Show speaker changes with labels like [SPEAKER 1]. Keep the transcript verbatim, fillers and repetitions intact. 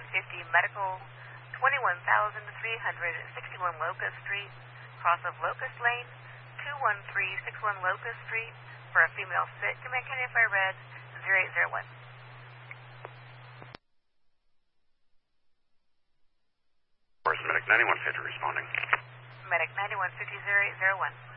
[SPEAKER 1] ninety-one fifty Medical, twenty-one thousand three hundred sixty-one Locust Street, cross of Locust Lane, two one three six one Locust Street, for a female sick, command County Fire Red, zero eight zero one.
[SPEAKER 2] Where's Medic ninety-one fifty responding?
[SPEAKER 1] Medic ninety-one fifty, zero eight zero one.